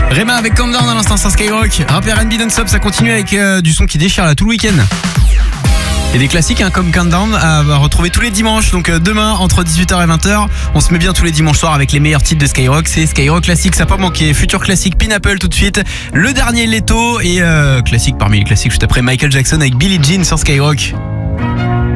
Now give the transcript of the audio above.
Rema avec Calm Down à l'instant sur Skyrock. Rap R&B non-stop, ça continue avec du son qui déchire là tout le week-end. Et des classiques comme Countdown à retrouver tous les dimanches. Donc demain entre 18h et 20h, on se met bien tous les dimanches soirs avec les meilleurs titres de Skyrock. C'est Skyrock classique, ça n'a pas manqué. Futur classique, Pineapple tout de suite. Le dernier Leto et classique parmi les classiques juste après Michael Jackson avec Billie Jean sur Skyrock.